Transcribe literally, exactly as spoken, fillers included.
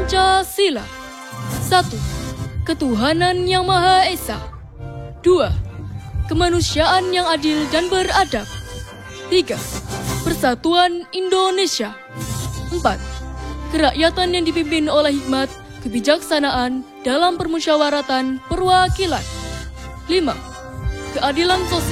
Pancasila. Satu. Ketuhanan yang Maha Esa. Dua. Kemanusiaan yang adil dan beradab. Tiga. Persatuan Indonesia. Empat. Kerakyatan yang dipimpin oleh hikmat, kebijaksanaan dalam permusyawaratan perwakilan. Lima. Keadilan sosial